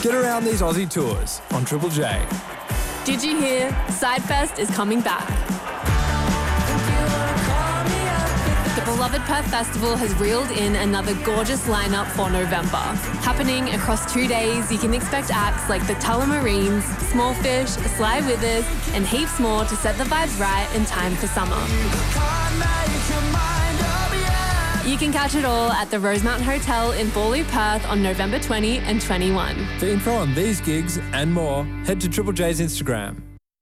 Get around these Aussie tours on Triple J. Did you hear? Sidefest is coming back. The beloved Perth Festival has reeled in another gorgeous lineup for November. Happening across 2 days, you can expect acts like the Tullamarines, Smallfish, Sly Withers, and heaps more to set the vibes right in time for summer. You can catch it all at the Rosemount Hotel in Bawley, Perth on November 20 and 21. For info on these gigs and more, head to Triple J's Instagram.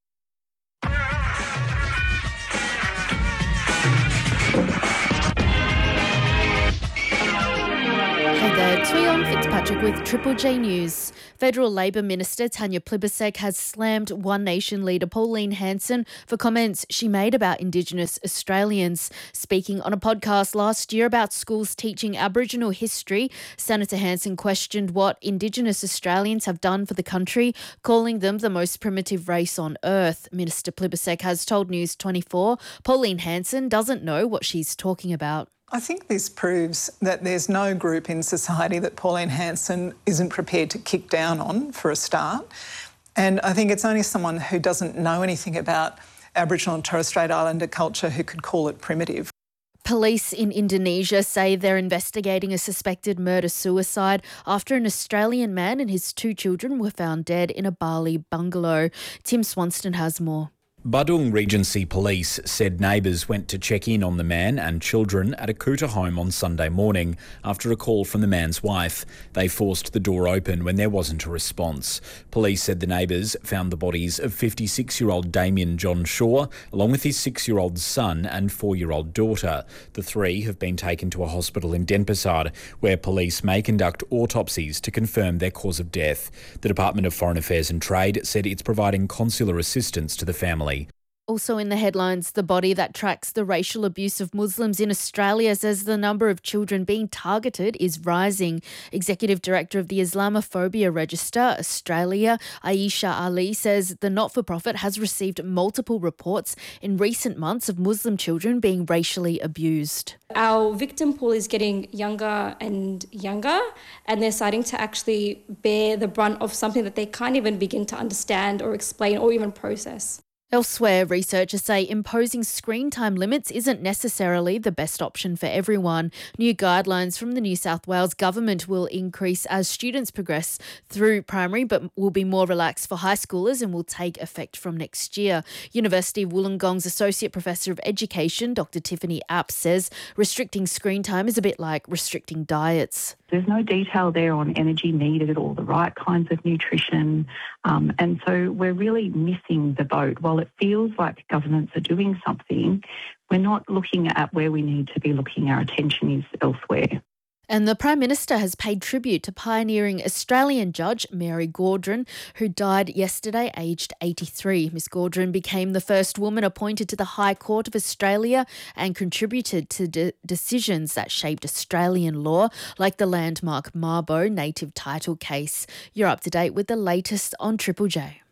Hey there, Tuyon Fitzpatrick with Triple J News. Federal Labor Minister Tanya Plibersek has slammed One Nation leader Pauline Hanson for comments she made about Indigenous Australians. Speaking on a podcast last year about schools teaching Aboriginal history, Senator Hanson questioned what Indigenous Australians have done for the country, calling them the most primitive race on earth. Minister Plibersek has told News 24 Pauline Hanson doesn't know what she's talking about. I think this proves that there's no group in society that Pauline Hanson isn't prepared to kick down on, for a start. And I think it's only someone who doesn't know anything about Aboriginal and Torres Strait Islander culture who could call it primitive. Police in Indonesia say they're investigating a suspected murder-suicide after an Australian man and his 2 children were found dead in a Bali bungalow. Tim Swanston has more. Badung Regency Police said neighbours went to check in on the man and children at a Kuta home on Sunday morning after a call from the man's wife. They forced the door open when there wasn't a response. Police said the neighbours found the bodies of 56-year-old Damien John Shaw, along with his 6-year-old son and 4-year-old daughter. The 3 have been taken to a hospital in Denpasar, where police may conduct autopsies to confirm their cause of death. The Department of Foreign Affairs and Trade said it's providing consular assistance to the family. Also in the headlines, the body that tracks the racial abuse of Muslims in Australia says the number of children being targeted is rising. Executive Director of the Islamophobia Register Australia, Aisha Ali, says the not-for-profit has received multiple reports in recent months of Muslim children being racially abused. Our victim pool is getting younger and younger, and they're starting to actually bear the brunt of something that they can't even begin to understand or explain or even process. Elsewhere, researchers say imposing screen time limits isn't necessarily the best option for everyone. New guidelines from the New South Wales government will increase as students progress through primary, but will be more relaxed for high schoolers and will take effect from next year. University of Wollongong's Associate Professor of Education, Dr. Tiffany App, says restricting screen time is a bit like restricting diets. There's no detail there on energy needed or the right kinds of nutrition. And so we're really missing the boat. While it feels like governments are doing something, we're not looking at where we need to be looking. Our attention is elsewhere. And the Prime Minister has paid tribute to pioneering Australian judge Mary Gaudron, who died yesterday aged 83. Miss Gaudron became the first woman appointed to the High Court of Australia and contributed to decisions that shaped Australian law, like the landmark Mabo native title case. You're up to date with the latest on Triple J.